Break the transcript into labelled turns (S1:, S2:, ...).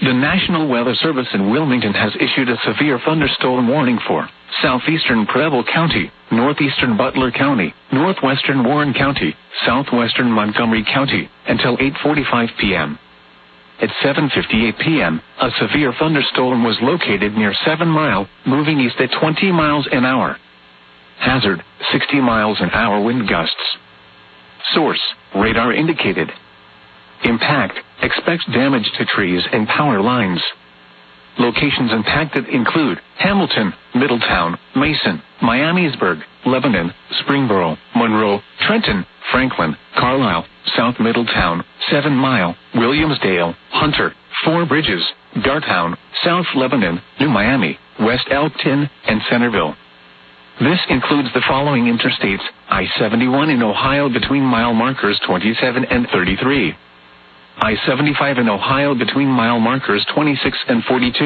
S1: The National Weather Service in Wilmington has issued a severe thunderstorm warning for southeastern Preble County, northeastern Butler County, northwestern Warren County, southwestern Montgomery County, until 8:45 p.m. At 7:58 p.m., a severe thunderstorm was located near 7 Mile, moving east at 20 miles an hour. Hazard, 60 miles an hour wind gusts. Source, radar indicated. Impact, expects damage to trees and power lines. Locations impacted include Hamilton, Middletown, Mason, Miamisburg, Lebanon, Springboro, Monroe, Trenton, Franklin, Carlisle, South Middletown, 7 Mile, Williamsdale, Hunter, Four Bridges, Dartown, South Lebanon, New Miami, West Elkton, and Centerville. This includes the following interstates: I-71 in Ohio between mile markers 27 and 33. I-75 in Ohio between mile markers 26 and 42.